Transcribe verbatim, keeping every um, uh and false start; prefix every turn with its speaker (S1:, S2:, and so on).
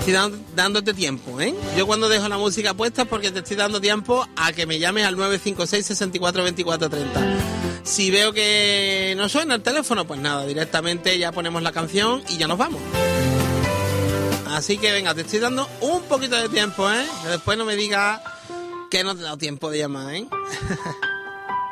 S1: estoy dando, dándote tiempo, ¿eh? Yo cuando dejo la música puesta es porque te estoy dando tiempo a que me llames al nueve cinco seis, seis cuatro, dos cuatro tres cero. Si veo que no suena el teléfono, pues nada, directamente ya ponemos la canción y ya nos vamos. Así que venga, te estoy dando un poquito de tiempo, ¿eh? Que después no me digas que no te he dado tiempo de llamar, ¿eh?